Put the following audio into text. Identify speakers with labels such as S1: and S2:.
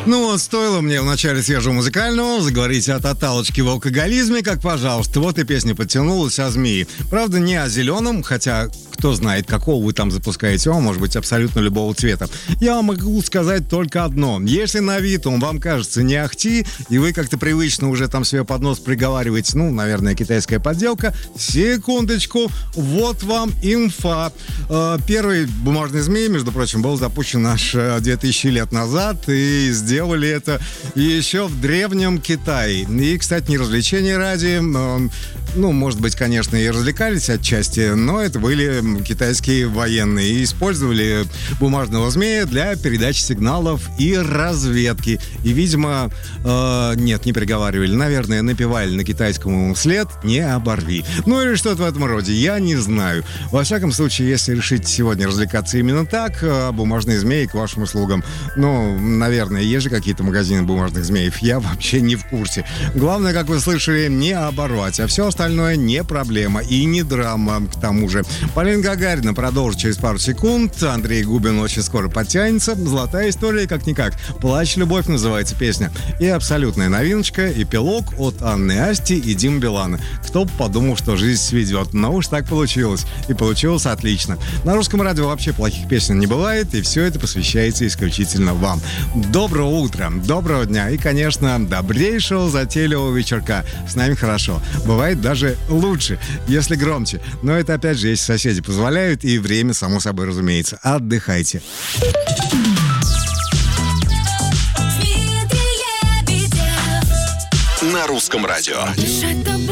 S1: Ну вот, стоило мне в начале свежего музыкального заговорить о тоталочке в алкоголизме, как, пожалуйста, вот и песня подтянулась о змеи. Правда, не о зеленом, хотя кто знает, какого вы там запускаете, он может быть абсолютно любого цвета. Я вам могу сказать только одно. Если на вид он вам кажется не ахти, и вы как-то привычно уже там себе под нос приговариваете, ну, наверное, китайская подделка, секундочку, вот вам инфа. Первый бумажный змей, между прочим, был запущен аж 2000 лет назад, и сделали это еще в древнем Китае. И, кстати, не развлечения ради, ну, может быть, конечно, и развлекались отчасти, но это были китайские военные и использовали бумажного змея для передачи сигналов и разведки. И, видимо, нет, не приговаривали, наверное, напевали на китайском вслед «не оборви». Ну или что-то в этом роде, я не знаю. Во всяком случае, если решите сегодня развлекаться именно так, бумажные змеи к вашим услугам. Ну, наверное, есть же какие-то магазины бумажных змеев, я вообще не в курсе. Главное, как вы слышали, не оборвать, а все остальное не проблема и не драма, к тому же. Полина Гагарина продолжит через пару секунд, Андрей Губин очень скоро подтянется. Золотая история, как-никак. «Плачь, любовь» называется песня. И абсолютная новиночка, эпилог от Анны Асти и Димы Билана. Кто бы подумал, что жизнь сведет, но уж так получилось. И получилось отлично. На русском радио вообще плохих песен не бывает, и все это посвящается исключительно вам. Доброго утра, доброго дня и, конечно, добрейшего затейливого вечерка. С нами хорошо. Бывает даже лучше, если громче. Но это, опять же, если соседи позволяют, и время, само собой, разумеется. Отдыхайте.
S2: На русском радио.